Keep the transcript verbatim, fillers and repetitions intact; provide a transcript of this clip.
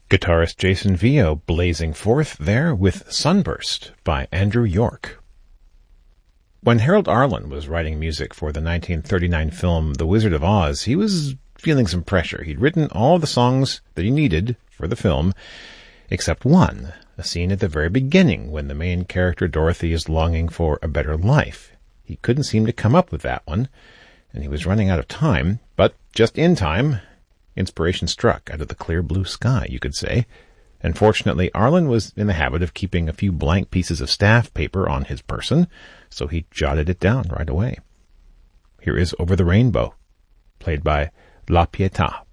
Guitarist Jason Vio blazing forth there with Sunburst by Andrew York. When Harold Arlen was writing music for the nineteen thirty-nine film The Wizard of Oz, he was feeling some pressure. He'd written all the songs that he needed for the film, except one, a scene at the very beginning when the main character Dorothy is longing for a better life. He couldn't seem to come up with that one, and he was running out of time, but just in time, inspiration struck out of the clear blue sky, you could say. And fortunately, Arlen was in the habit of keeping a few blank pieces of staff paper on his person, so he jotted it down right away. Here is Over the Rainbow, played by La Pietà.